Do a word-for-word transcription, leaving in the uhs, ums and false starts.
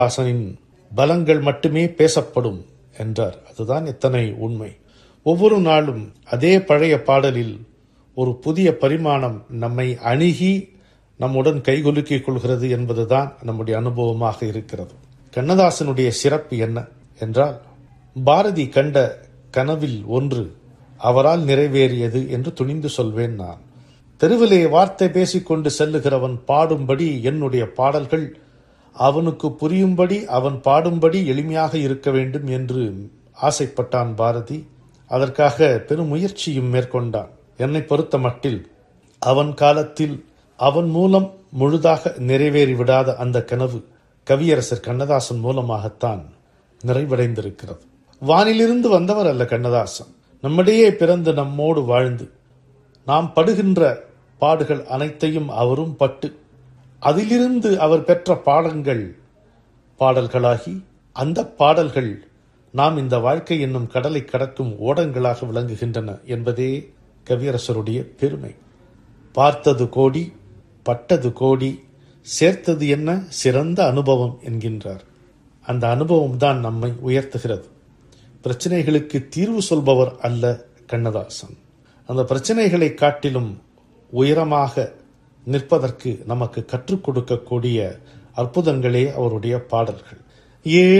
கண்ணதாசனின் பலங்கள் மட்டுமே பேசப்படும் என்றார். அதுதான் எத்தனை உண்மை. ஒவ்வொரு நாளும் அதே பழைய பாடலில் ஒரு புதிய பரிமாணம் நம்மை அணுகி நம்முடன் கைகுலுக்கிக் கொள்கிறது என்பதுதான் நம்முடைய அனுபவமாக இருக்கிறது. கண்ணதாசனுடைய சிறப்பு என்ன என்றால், பாரதி கண்ட கனவில் ஒன்று அவரால் நிறைவேறியது என்று துணிந்து சொல்வேன் நான். தெருவிலே வார்த்தை பேசிக்கொண்டு செல்லுகிறவன் பாடும்படி என்னுடைய பாடல்கள் அவனுக்கு புரியும்படி அவன் பாடும்படி எளிமையாக இருக்க வேண்டும் என்று ஆசைப்பட்டான் பாரதி. அதற்காக பெரும் முயற்சியும் மேற்கொண்டான். என்னை பொறுத்த மட்டில் அவன் காலத்தில் அவன் மூலம் முழுதாக நிறைவேறிவிடாத அந்த கனவு கவியரசர் கண்ணதாசன் மூலமாகத்தான் நிறைவடைந்திருக்கிறது. வானிலிருந்து வந்தவர் அல்ல கண்ணதாசன். நம்மிடையே பிறந்து நம்மோடு வாழ்ந்து நாம் படுகின்ற பாடுகள் அனைத்தையும் அவரும் பட்டு அதிலிருந்து அவர் பெற்ற பாடங்கள் பாடல்களாகி அந்த பாடல்கள் நாம் இந்த வாழ்க்கை என்னும் கடலை கடக்கும் ஓடங்களாக விளங்குகின்றன என்பதே கவியரசருடைய பெருமை. பார்த்தது கோடி, பட்டது கோடி, சேர்த்தது என்ன சிறந்த அனுபவம் என்கின்றார். அந்த அனுபவம் தான் நம்மை உயர்த்துகிறது. பிரச்சனைகளுக்கு தீர்வு சொல்பவர் அல்ல கண்ணதாசன். அந்த பிரச்சனைகளை காட்டிலும் உயரமாக நிற்பதற்கு நமக்கு கற்றுக் கொடுக்கக்கூடிய அற்புதங்களே அவருடைய பாடல்கள். ஏ